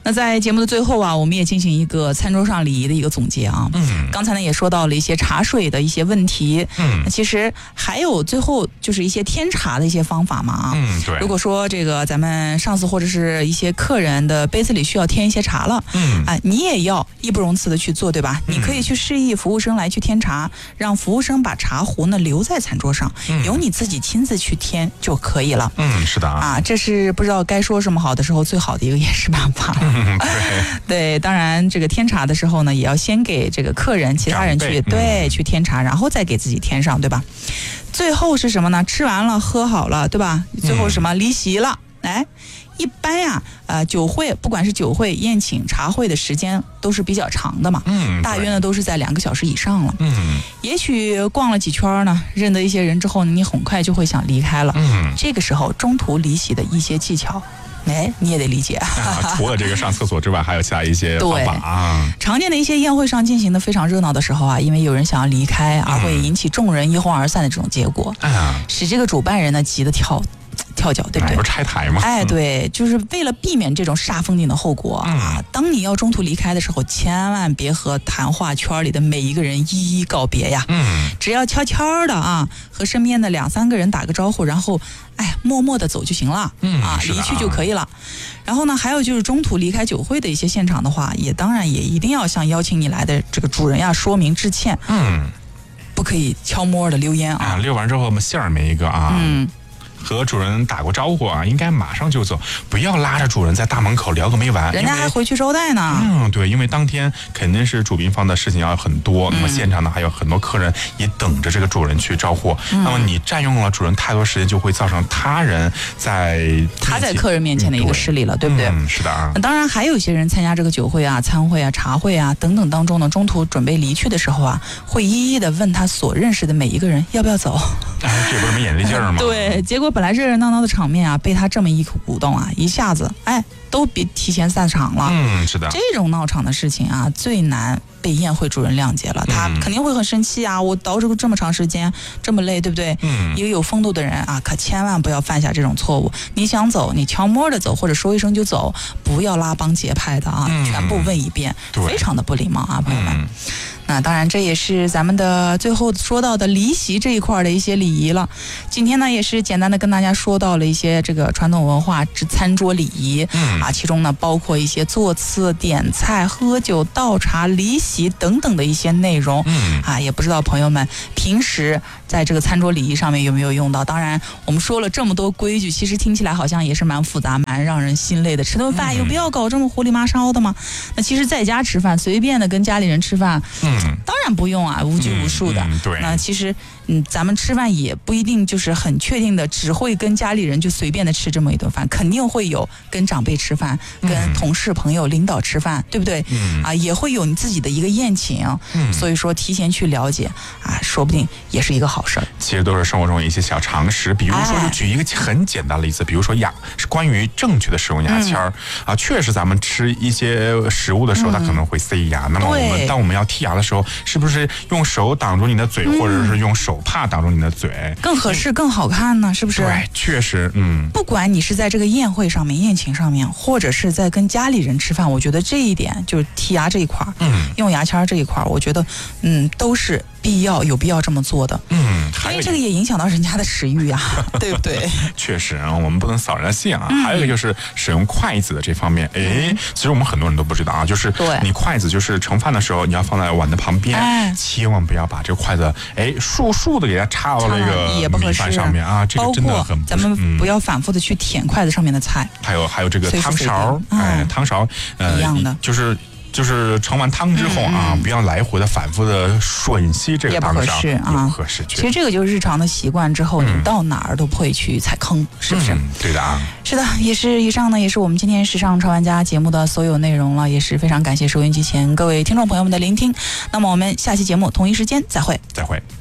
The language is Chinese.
那在节目的最后啊，我们也进行一个餐桌上礼仪的一个总结啊。刚才呢也说到了一些茶水的一些问题。那其实还有最后就是一些添茶的一些方法嘛啊。 对。 如果说这个咱们上司或者是一些客人的杯子里需要添一些茶了，你也要义不容辞的去做，对吧？你可以去示意服务生来去添茶，让服务生把茶壶呢留在餐桌上，由你自己亲自去添就可以了。 是的啊， 这是不知道该说什么好的时候最好的一个掩饰办法。对，当然这个添茶的时候呢，也要先给这个客人、其他人去去添茶，然后再给自己添上，对吧？最后是什么呢？吃完了，喝好了，对吧？最后什么？离席了。一般呀，酒会不管是酒会、宴请、茶会的时间都是比较长的嘛，大约呢都是在2个小时以上了。也许逛了几圈呢，认得一些人之后，你很快就会想离开了。这个时候中途离席的一些技巧，你也得理解。 除了这个上厕所之外，还有其他一些方法啊。 常见的一些宴会上进行的非常热闹的时候啊，因为有人想要离开，而会引起众人一哄而散的这种结果，使这个主办人呢急得跳脚，对不对？ 不是拆台吗？ 对，就是为了避免这种煞风景的后果啊。当你要中途离开的时候，千万别和谈话圈里的每一个人一一告别呀。只要悄悄的啊，和身边的2-3个人打个招呼，然后默默的走就行了。离去就可以了。然后呢，还有就是中途离开酒会的一些现场的话，当然也一定要向邀请你来的这个主人呀说明致歉。不可以悄摸的溜烟啊。 溜完之后我们馅儿没一个啊。和主人打过招呼啊，应该马上就走，不要拉着主人在大门口聊个没完， 人家还回去招待呢。 对，因为当天肯定是主宾方的事情要很多，那么现场呢还有很多客人也等着这个主人去招呼。那么你占用了主人太多时间，就会造成他在客人面前的一个失礼了，对不对？ 是的啊。 当然还有一些人参加这个酒会啊、餐会啊、茶会啊等等当中呢，中途准备离去的时候啊，会一一的问他所认识的每一个人要不要走。 这不是没眼力劲儿吗？ 对，结果本来热热闹闹的场面啊，被他这么一鼓动啊，一下子都别提前散场了。 是的。 这种闹场的事情啊，最难被宴会主人谅解了，他肯定会很生气啊！我捯饬这么长时间，这么累，对不对？一个有风度的人啊，可千万不要犯下这种错误。你想走，你悄摸的走，或者说一声就走，不要拉帮结派的啊！全部问一遍，非常的不礼貌啊，朋友们。那当然，这也是咱们的最后说到的离席这一块的一些礼仪了。今天呢，也是简单的跟大家说到了一些这个传统文化之餐桌礼仪其中呢包括一些座次、点菜、喝酒、倒茶、离席等等的一些内容。也不知道朋友们平时在这个餐桌礼仪上面有没有用到。当然，我们说了这么多规矩，其实听起来好像也是蛮复杂、蛮让人心累的。吃顿饭有必要搞这么糊里麻烧的吗？那其实在家吃饭，随便的跟家里人吃饭，当然不用啊，无拘无束的。 对。 那其实咱们吃饭也不一定就是很确定的只会跟家里人就随便的吃这么一顿饭，肯定会有跟长辈吃饭，跟同事朋友领导吃饭，对不对？也会有你自己的一个宴请。所以说提前去了解说不定也是一个好事儿。 其实都是生活中的一些小常识，比如说就举一个很简单的例子，比如说是关于正确的使用牙签确实咱们吃一些食物的时候它可能会塞牙，那么当我们要剔牙的时候，是不是用手挡住你的嘴，或者是用手帕挡住你的嘴更合适更好看呢？是不是？ 对，确实。 不管你是在这个宴会上面、宴请上面，或者是在跟家里人吃饭，我觉得这一点就是剔牙这一块用牙签这一块，我觉得都是有必要这么做的。因为这个也影响到人家的食欲啊，对不对？ 确实我们不能扫人家兴啊。还有一个就是使用筷子的这方面，其实我们很多人都不知道啊，就是你筷子就是盛饭的时候你要放在碗的旁边，千万不要把这个筷子竖的给它插到那个米饭上面啊，这个真的很不咱们不要反复的去舔筷子上面的菜。 还有这个汤勺，汤勺一样的， 就是盛完汤之后不要来回的反复的吮吸这个汤勺， 也不合适。其实这个就是日常的习惯之后，你到哪儿都不会去踩坑，是不是？ 对的啊。 是的，也是以上呢，也是我们今天时尚超玩家节目的所有内容了，也是非常感谢收音机前各位听众朋友们的聆听。那么我们下期节目同一时间再会。